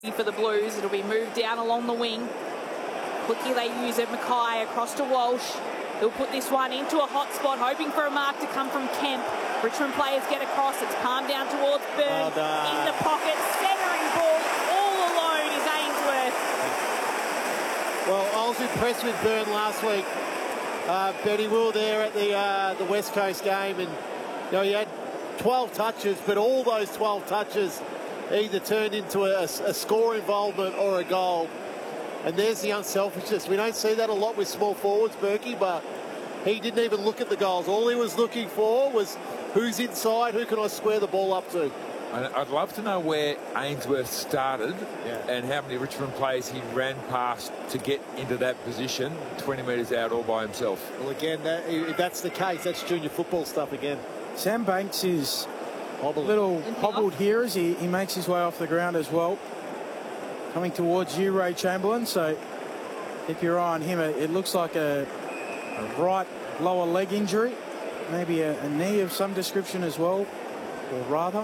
For the Blues, it'll be moved down along the wing. Quickly they use it. Mackay across to Walsh. He'll put this one into a hot spot, hoping for a mark to come from Kemp. Richmond players get across. It's palmed down towards Byrne. In the pocket, centering ball. All alone is Ainsworth. Well, I was impressed with Byrne last week. Benny Will there at the West Coast game, and he had 12 touches, but all those 12 touches either turned into a score involvement or a goal. And there's the unselfishness. We don't see that a lot with small forwards, Berkey, but he didn't even look at the goals. All he was looking for was who's inside, who can I square the ball up to. I'd love to know where Ainsworth started and how many Richmond players he ran past to get into that position, 20 metres out all by himself. Well, again, if that's the case, that's junior football stuff again. Sam Banks is a little hobbled here as he makes his way off the ground as well. Coming towards you, Ray Chamberlain, so keep your eye on him. It looks like a right lower leg injury, maybe a knee of some description as well, or rather.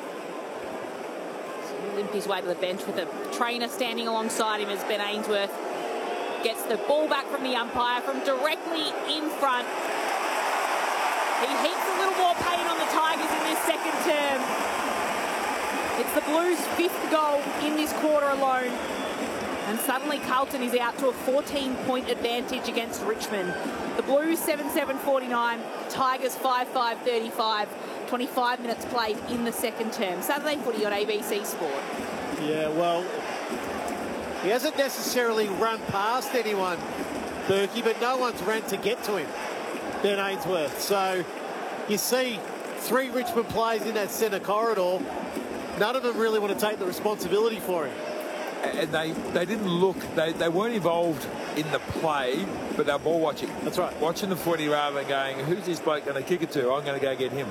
So limp his way to the bench with a trainer standing alongside him as Ben Ainsworth gets the ball back from the umpire from directly in front. He heaps a little more pain on the Tigers in this second term. It's the Blues' 5th goal in this quarter alone. And suddenly Carlton is out to a 14-point advantage against Richmond. The Blues 7-7-49, Tigers 5-5-35. 25 minutes played in the second term. Saturday footy on ABC Sport. Yeah, well, he hasn't necessarily run past anyone, Berkey, but no one's ran to get to him, Ben Ainsworth. So you see 3 Richmond players in that centre corridor. None of them really want to take the responsibility for him. And they didn't look, they weren't involved in the play, but they're ball watching. That's right. Watching the footy rather than going, who's this bloke going to kick it to? I'm going to go get him.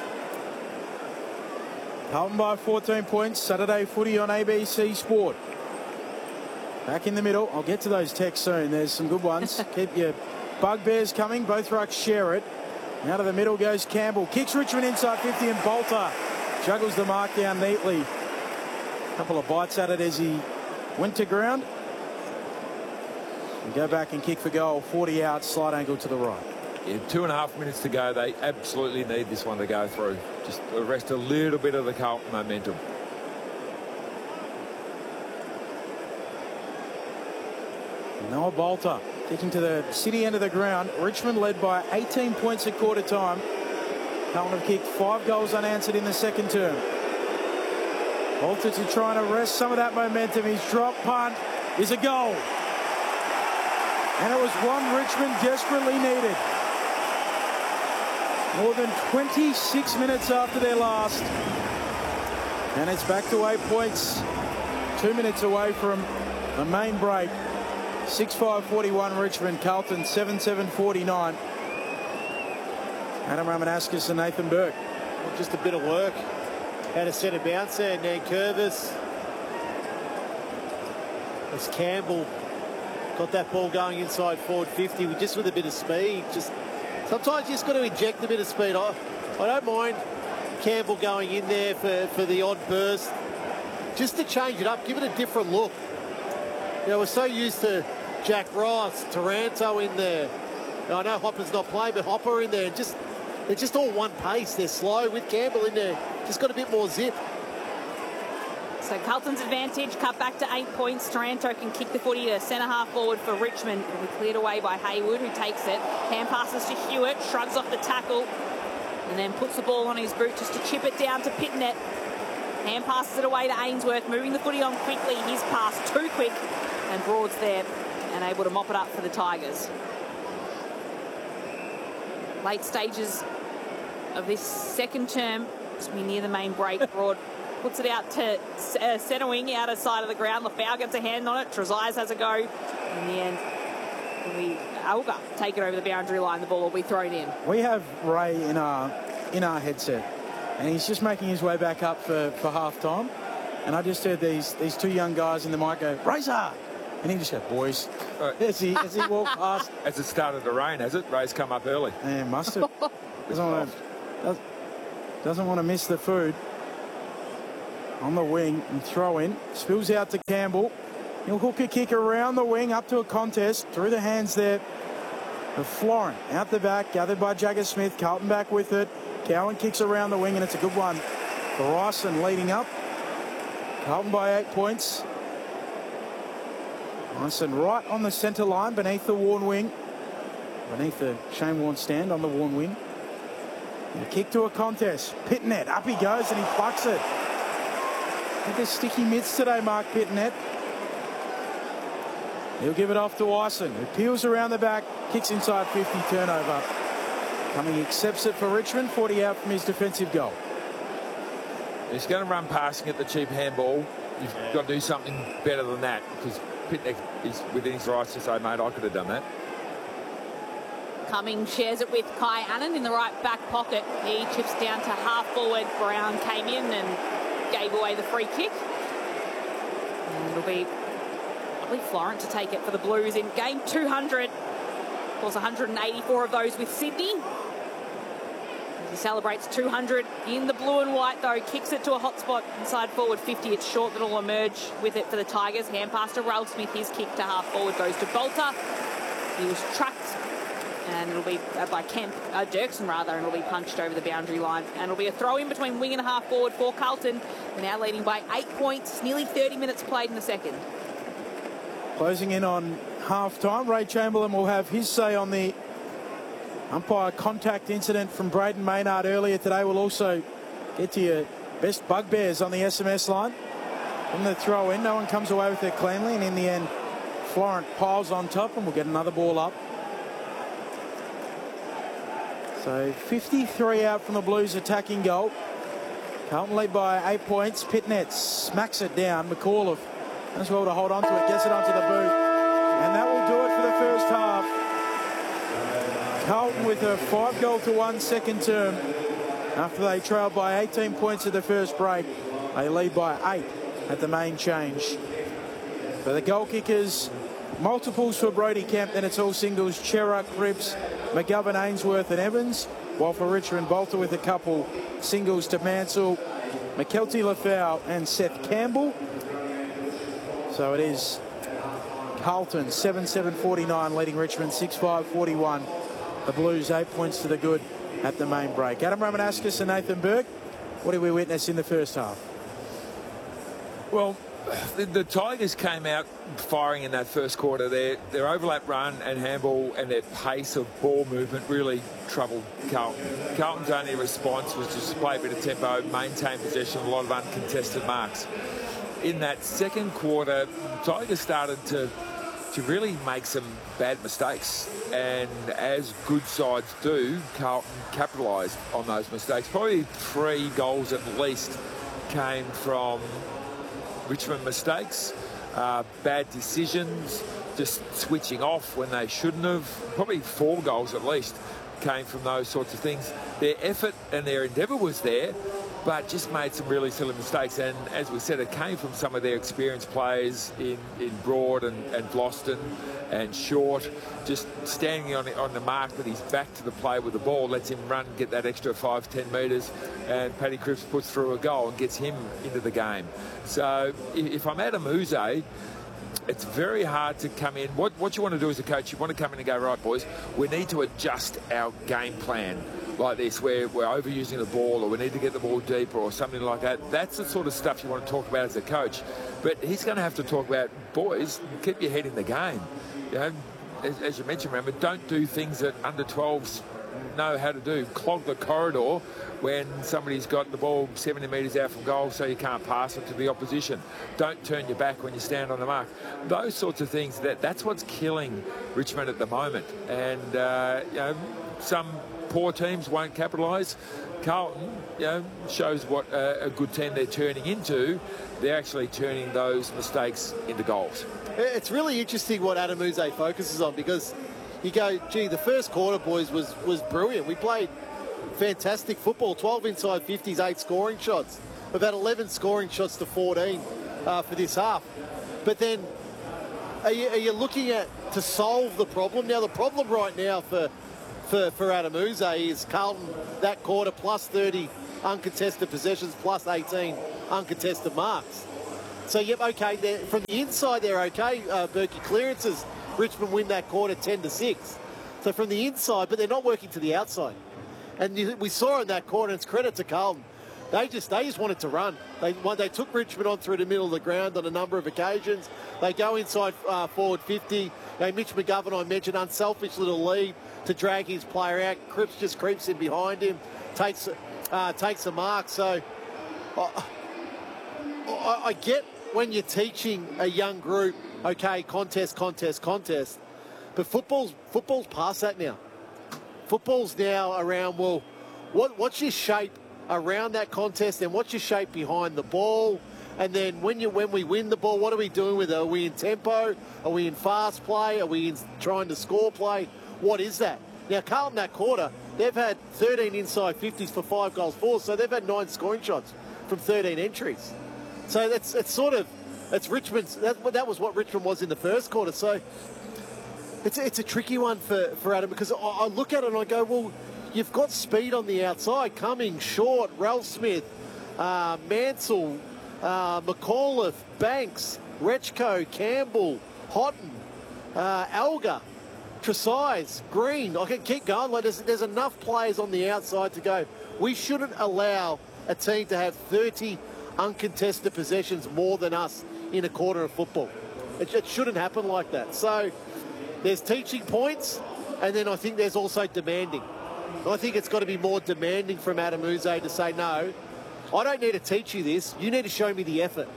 Carlton by 14 points. Saturday footy on ABC Sport. Back in the middle. I'll get to those texts soon. There's some good ones. Keep your bugbears coming. Both rucks share it. Out of the middle goes Campbell. Kicks Richmond inside 50 and Bolter juggles the mark down neatly. A couple of bites at it as he went to ground. And go back and kick for goal. 40 out, slight angle to the right. Yeah, 2.5 minutes to go. They absolutely need this one to go through. Just arrest a little bit of the Carlton momentum. Noah Bolter kicking to the city end of the ground. Richmond led by 18 points at quarter time. Carlton have kicked 5 goals unanswered in the second term. Bolter to try and arrest some of that momentum. His drop punt is a goal. And it was one Richmond desperately needed. More than 26 minutes after their last. And it's back to 8 points. 2 minutes away from the main break. 6-5-41 Richmond. Carlton 7-7-49. Adam Ramanauskas and Nathan Burke. Well, just a bit of work. Had a centre bounce there. Nankervis. As Campbell got that ball going inside forward 50 just with a bit of speed. Sometimes you just got to inject a bit of speed. I don't mind Campbell going in there for the odd burst. Just to change it up, give it a different look. We're so used to Jack Ross, Taranto in there. I know Hopper's not playing, but Hopper in there. They're just all one pace. They're slow with Campbell in there. Just got a bit more zip. So Carlton's advantage cut back to 8 points. Taranto can kick the footy to centre half forward for Richmond. It'll be cleared away by Haywood, who takes it. Hand passes to Hewitt, shrugs off the tackle, and then puts the ball on his boot just to chip it down to Pitnet. Hand passes it away to Ainsworth, moving the footy on quickly. His pass too quick, and Broad's there and able to mop it up for the Tigers. Late stages of this second term, as we near the main break, Broad puts it out to centre wing, outer side of the ground. Lafau gets a hand on it. Trezise has a go. In the end, Alga take it over the boundary line. The ball will be thrown in. We have Ray in our headset, and he's just making his way back up for half time. And I just heard these 2 young guys in the mic go, "Razor!" And he just go, "Boys," as he walked past. As it started to rain, has it? Ray's come up early. Yeah, must have. Doesn't want to miss the food. on the wing and throw in. Spills out to Campbell. He'll hook a kick around the wing up to a contest. Through the hands there of Florin. Out the back, gathered by Jagger Smith. Carlton back with it. Cowan kicks around the wing, and it's a good one for Ryson leading up. Carlton by 8 points. Ryson right on the centre line beneath the worn wing. Beneath the Shane Warne stand on the worn wing. And a kick to a contest. Pittonet, up he goes and he plucks it. With the sticky mitts today, Mark Pittonet. He'll give it off to Wyson, who peels around the back, kicks inside 50, turnover. Cumming accepts it for Richmond, 40 out from his defensive goal. He's going to run passing at the cheap handball. You've got to do something better than that, because Pittonet is within his rights to say, mate, I could have done that. Cumming shares it with Kai Annan in the right back pocket. He chips down to half forward. Brown came in and gave away the free kick. And it'll be Florent to take it for the Blues in game 200. Of course, 184 of those with Sydney. He celebrates 200 in the blue and white, though. Kicks it to a hot spot inside forward 50. It's short that'll emerge with it for the Tigers. Hand pass to Ralph Smith. His kick to half forward goes to Bolter. He was trucked, and it'll be by Dirksen rather, and it'll be punched over the boundary line. And it'll be a throw in between wing and half forward for Carlton. They're now leading by 8 points. Nearly 30 minutes played in the second. Closing in on half-time. Ray Chamberlain will have his say on the umpire contact incident from Braden Maynard earlier today. We'll also get to your best bugbears on the SMS line. From the throw in, no one comes away with it cleanly, and in the end, Florent piles on top, and we'll get another ball up. So 53 out from the Blues attacking goal. Carlton lead by 8 points. Pittonet smacks it down. McAuliffe as well to hold on to it, gets it onto the boot, and that will do it for the first half. Carlton with a 5-goal-to-1 second term after they trailed by 18 points at the first break. They lead by 8 at the main change. For the goal kickers, multiples for Brody Kemp, then it's all singles. Cheruk, Cripps, McGovern, Ainsworth and Evans, while for Richmond, Bolter with a couple singles to Mansell, McKelty, Lafau and Seth Campbell. So it is Carlton 7-7-49 leading Richmond 6-5-41. The Blues 8 points to the good at the main break. Adam Ramanauskas and Nathan Burke, what did we witness in the first half? Well, the Tigers came out firing in that first quarter. Their overlap run and handball and their pace of ball movement really troubled Carlton. Carlton's only response was just to play a bit of tempo, maintain possession, a lot of uncontested marks. In that second quarter, the Tigers started to really make some bad mistakes, and as good sides do, Carlton capitalised on those mistakes. Probably 3 goals at least came from Richmond mistakes, bad decisions, just switching off when they shouldn't have. Probably 4 goals at least came from those sorts of things. Their effort and their endeavour was there, but just made some really silly mistakes. And as we said, it came from some of their experienced players in Broad and Vlosten and Short, just standing on the mark with his back to the play with the ball, lets him run, get that extra 5-10 metres, and Paddy Cripps puts through a goal and gets him into the game. So if I'm Adam Uze, it's very hard to come in. What you want to do as a coach, you want to come in and go, right, boys, we need to adjust our game plan like this, where we're overusing the ball or we need to get the ball deeper or something like that. That's the sort of stuff you want to talk about as a coach. But he's going to have to talk about, boys, keep your head in the game. You know, as you mentioned, remember, don't do things that under 12s know how to do. Clog the corridor when somebody's got the ball 70 metres out from goal so you can't pass it to the opposition. Don't turn your back when you stand on the mark. Those sorts of things, that's what's killing Richmond at the moment. And, you know, some poor teams won't capitalise. Carlton, you know, shows what a good team they're turning into. They're actually turning those mistakes into goals. It's really interesting what Adam Uze focuses on, because you go, gee, the first quarter, boys, was brilliant. We played fantastic football, 12 inside 50s, 8 scoring shots. We've had 11 scoring shots to 14 for this half. But then, are you looking at to solve the problem? Now, the problem right now for Adam Uze is Carlton that quarter plus 30 uncontested possessions plus 18 uncontested marks. So, yep, okay, from the inside they're okay. Berkey clearances, Richmond win that quarter 10-6. So from the inside, but they're not working to the outside. And we saw in that quarter, and it's credit to Carlton, they just wanted to run. They took Richmond on through the middle of the ground on a number of occasions. They go inside forward 50. Mitch McGovern, I mentioned, unselfish little lead to drag his player out. Cripps just creeps in behind him, takes a mark. So I get when you're teaching a young group, okay, contest. But football's past that now. Football's now around, well, what's your shape around that contest, and what's your shape behind the ball? And then when we win the ball, what are we doing with it? Are we in tempo? Are we in fast play? Are we in trying to score play? What is that? Now, Carlton that quarter, they've had 13 inside 50s for 5 goals for, so they've had 9 scoring shots from 13 entries. So it's Richmond's, that was what Richmond was in the first quarter. So it's a tricky one for Adam, because I look at it and I go, well, you've got speed on the outside, Cummings, Short, Ralph Smith, Mansell, McAuliffe, Banks, Rechko, Campbell, Houghton, Alga, Tresize, Green. I can keep going. Like there's enough players on the outside to go. We shouldn't allow a team to have 30 uncontested possessions more than us in a quarter of football. It shouldn't happen like that. So there's teaching points, and then I think there's also demanding. I think it's got to be more demanding from Adam Yze to say, no, I don't need to teach you this. You need to show me the effort.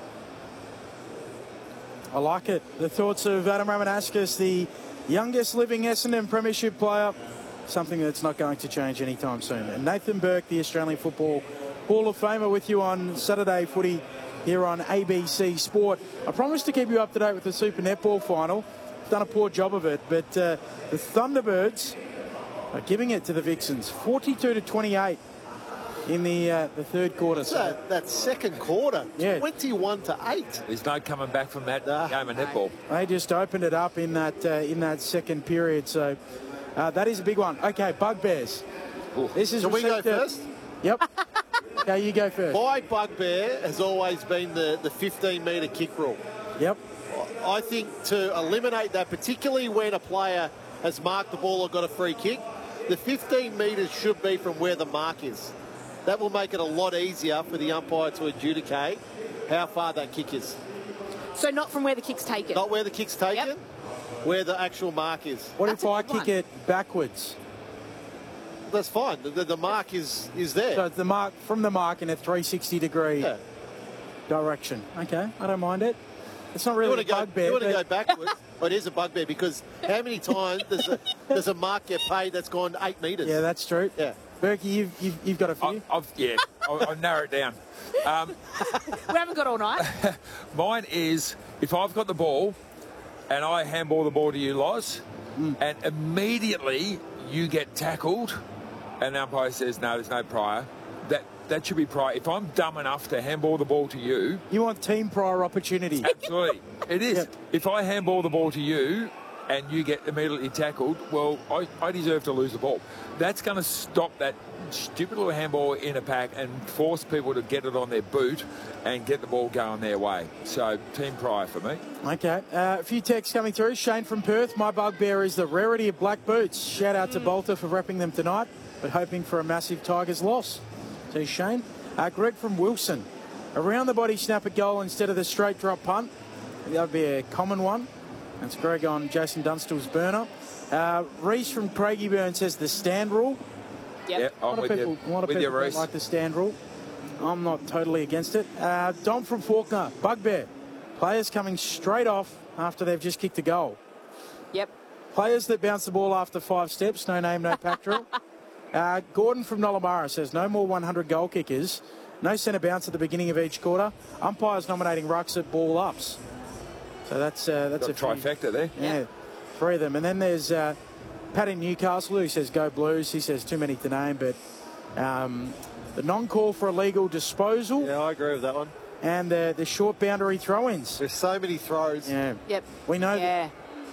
I like it. The thoughts of Adam Ramanauskas, the youngest living Essendon Premiership player, something that's not going to change anytime soon. And Nathan Burke, the Australian Football Hall of Famer, with you on Saturday Footy here on ABC Sport. I promised to keep you up to date with the Super Netball final. Done a poor job of it, but the Thunderbirds are giving it to the Vixens, 42-28 in the third quarter. So that second quarter, yeah. 21-8. There's no coming back from that game of netball. They just opened it up in that second period. So that is a big one. Okay, Bugbears. Ooh. This is. Can we go first? Yep. Okay, you go first. My bugbear has always been the 15-metre kick rule. Yep. I think to eliminate that, particularly when a player has marked the ball or got a free kick, the 15 metres should be from where the mark is. That will make it a lot easier for the umpire to adjudicate how far that kick is. So not from where the kick's taken? Not where the kick's taken, Yep. where the actual mark is. What That's if a I good kick one. it backwards? That's fine. The mark is there. So it's the mark from the mark in a 360-degree Yeah. direction. Okay, I don't mind it. It's not You really want a to go, bugbear. you want to but- go backwards, but it is a bugbear, because how many times does a mark get paid that's gone 8 metres? Yeah, that's true. Yeah. Berkey, you've got a few. I'll narrow it down. We haven't got all night. Mine is, if I've got the ball and I handball the ball to you, Loz, and immediately you get tackled and the umpire says, no, there's no prior, that should be prior. If I'm dumb enough to handball the ball to you... You want team prior opportunity. Absolutely. It is. Yep. If I handball the ball to you and you get immediately tackled, well, I deserve to lose the ball. That's going to stop that stupid little handball in a pack and force people to get it on their boot and get the ball going their way. So, team prior for me. Okay. A few texts coming through. Shane from Perth. My bugbear is the rarity of black boots. Shout out to Bolter for repping them tonight, but hoping for a massive Tigers loss. So, Shane. Greg from Wilson. Around the body snap at goal instead of the straight drop punt. That would be a common one. That's Greg on Jason Dunstall's burner. Reese from Craigieburn says the stand rule. Yep. Yeah, A lot of people don't Reece. like the stand rule. I'm not totally against it. Dom from Faulkner. Bugbear. Players coming straight off after they've just kicked a goal. Yep. Players that bounce the ball after 5 steps. No name, no pack drill. Gordon from Nollamara says no more 100 goal kickers. No centre bounce at the beginning of each quarter. Umpires nominating rucks at ball ups. So that's Got a a trifecta there. Yeah, 3 of them. And then there's Pat in Newcastle who says go Blues. He says too many to name, but the non-call for illegal disposal Yeah, I agree with that one. and the short boundary throw-ins. There's so many throws. Yeah, Yep. we know. Yeah.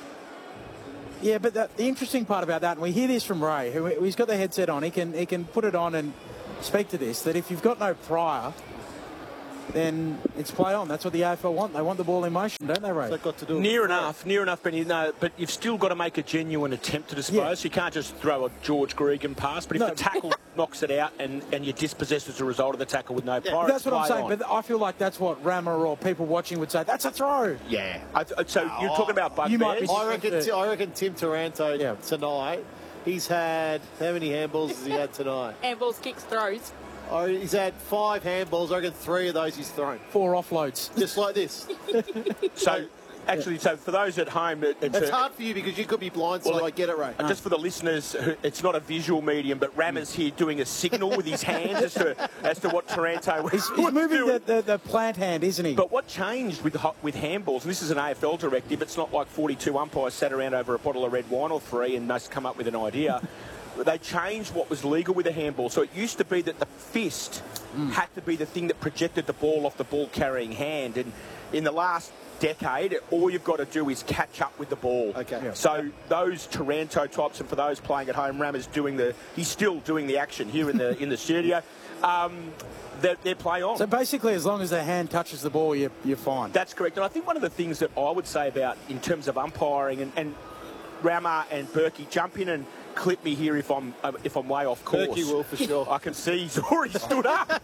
Yeah, but the interesting part about that, and we hear this from Ray, he's got the headset on. He can put it on and speak to this. That if you've got no prior, then it's play on. That's what the AFL want. They want the ball in motion, don't they, Ray? They've got to do it. Near enough, but but you've still got to make a genuine attempt to dispose. Yeah. You can't just throw a George Gregan pass, but if the tackle knocks it out and you're dispossessed as a result of the tackle with no priority, that's what I'm saying. on. But I feel like that's what Rama or people watching would say. That's a throw. Yeah. So you're talking about bugbears? I reckon Tim Taranto tonight, he's had, how many handballs has he had tonight? Handballs, kicks, throws. Oh, he's had 5 handballs. I reckon 3 of those he's thrown. 4 offloads. Just like this. So for those at home... It's hard for you because you could be blind, so I get it right. Just for the listeners, it's not a visual medium, but Rama's here doing a signal with his hands as to what Taranto was He's moving the plant hand, isn't he? But what changed with handballs, and this is an AFL directive, it's not like 42 umpires sat around over a bottle of red wine or 3 and must come up with an idea. They changed what was legal with a handball. So it used to be that the fist had to be the thing that projected the ball off the ball-carrying hand. And in the last decade, all you've got to do is catch up with the ball. Okay. Yeah. So those Taranto types, and for those playing at home, Rama's he's still doing the action here in the studio. They're play on. So basically, as long as their hand touches the ball, you're fine. That's correct. And I think one of the things that I would say about in terms of umpiring, and Rama and Berkey, jump in and clip me here if I'm way off course. Berkey will for sure. I can see he's already stood up.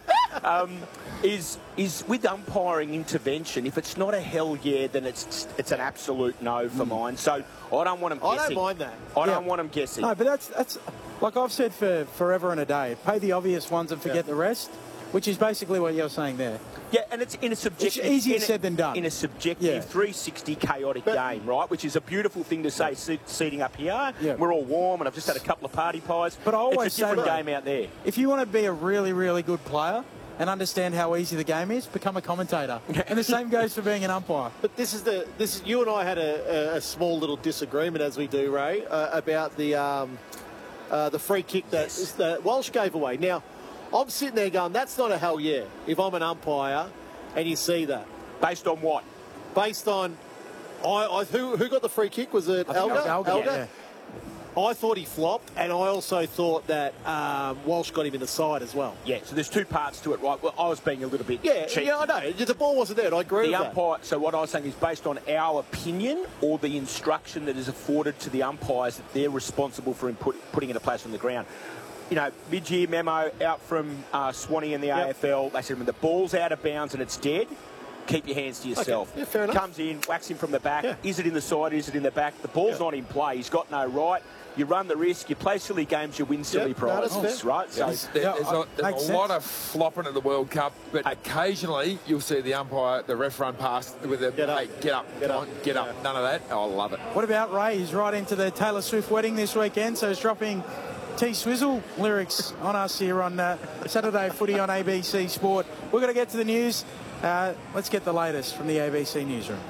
Is with umpiring intervention, if it's not a hell yeah, then it's an absolute no for mine. So I don't want them guessing. I don't mind that. I don't want them guessing. No, but that's like I've said for forever and a day. Pay the obvious ones and forget the rest, which is basically what you're saying there. Yeah, and it's in a subjective... It's easier said than done. In a subjective 360 chaotic game, right? Which is a beautiful thing to say, seating up here. Yeah. We're all warm, and I've just had a couple of party pies. But I always it's a different say, game out there. If you want to be a really, really good player and understand how easy the game is, become a commentator. And the same goes for being an umpire. But this is you and I had a small little disagreement, as we do, Ray, about the free kick that Walsh gave away. Now, I'm sitting there going, that's not a hell yeah, if I'm an umpire and you see that. Based on what? Based on... who got the free kick? Was it Elgar? Elgar, yeah. I thought he flopped, and I also thought that Walsh got him in the side as well. Yeah, so there's 2 parts to it, right? Well, I was being a little bit cheeky. Yeah, I know. The ball wasn't there, and I agree with that. So what I was saying is based on our opinion or the instruction that is afforded to the umpires that they're responsible for putting into place on the ground. You know, mid-year memo out from Swanee and the AFL. They said when the ball's out of bounds and it's dead, keep your hands to yourself. Okay. Yeah, fair enough. Comes in, whacks him from the back. Yeah. Is it in the side? Is it in the back? The ball's not in play. He's got no right. You run the risk. You play silly games. You win silly prizes, right? So there's a lot of flopping at the World Cup, but occasionally you'll see the umpire, the ref run past with a get up. None of that. I love it. What about Ray? He's right into the Taylor Swift wedding this weekend, so he's dropping T-Swizzle lyrics on us here on Saturday Footy on ABC Sport. We're going to get to the news. Let's get the latest from the ABC Newsroom.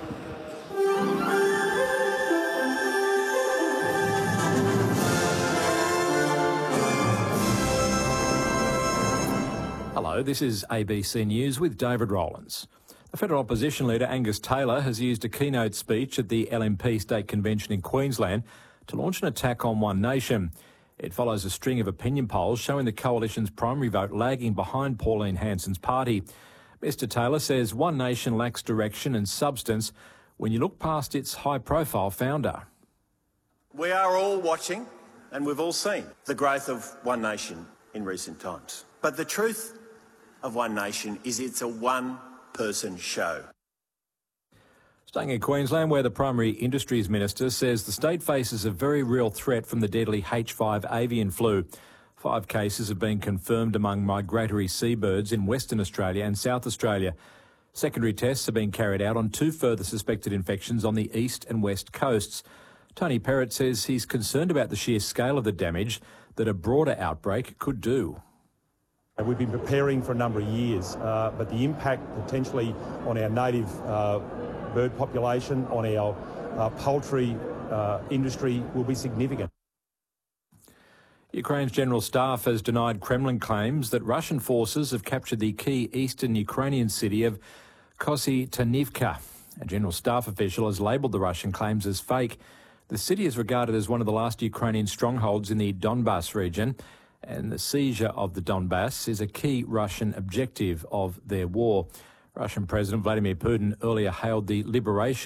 Hello, this is ABC News with David Rowlands. The federal opposition leader Angus Taylor has used a keynote speech at the LNP State Convention in Queensland to launch an attack on One Nation. It follows a string of opinion polls showing the coalition's primary vote lagging behind Pauline Hanson's party. Mr Taylor says One Nation lacks direction and substance when you look past its high-profile founder. We are all watching, and we've all seen the growth of One Nation in recent times. But the truth of One Nation is it's a one-person show. Staying in Queensland, where the Primary Industries Minister says the state faces a very real threat from the deadly H5 avian flu. 5 cases have been confirmed among migratory seabirds in Western Australia and South Australia. Secondary tests have been carried out on 2 further suspected infections on the east and west coasts. Tony Perrott says he's concerned about the sheer scale of the damage that a broader outbreak could do. We've been preparing for a number of years, but the impact potentially on our native bird population, on our poultry industry will be significant. Ukraine's general staff has denied Kremlin claims that Russian forces have captured the key eastern Ukrainian city of Kostyantynivka. A general staff official has labelled the Russian claims as fake. The city is regarded as one of the last Ukrainian strongholds in the Donbas region, and the seizure of the Donbas is a key Russian objective of their war. Russian President Vladimir Putin earlier hailed the liberation